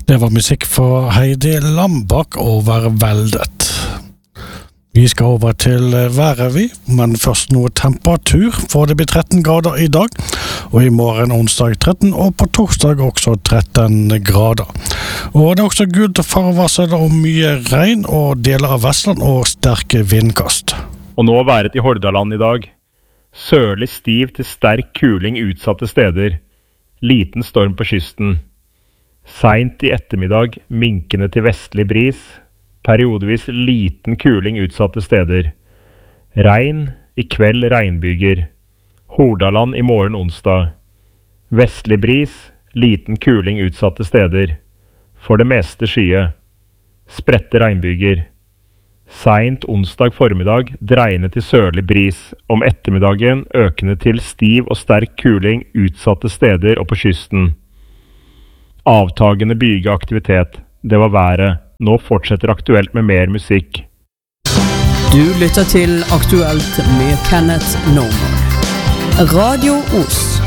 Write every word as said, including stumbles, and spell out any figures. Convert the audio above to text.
Det var musikk for Heidi Lambak over Veldet. Vi skal over til været vi, men først noe temperatur, for det blir tretten grader i dag, og i morgen onsdag tretten, og på torsdag også tretten grader. Og det er også gult farevarsel om mye regn og deler av Vestland og sterke vindkast. Og nå været i Hordaland i dag. Sørlig stiv til sterk kuling utsatte steder. Liten storm på kysten. Seint i ettermiddag minkende til vestlig bris, periodevis liten kuling utsatte steder. Regn, i kveld regnbyger. Hordaland i morgen onsdag. Vestlig bris, liten kuling utsatte steder. For det meste skye. Spredte regnbyger. Seint onsdag formiddag dreiende til sørlig bris. Om ettermiddagen økende til stiv og sterk kuling utsatte steder og på kysten. Avtagende byge aktivitet. Det var været. Nå fortsetter Aktuelt med mer musikk. Du lytter til Aktuelt med Kenneth Norman. Radio Os.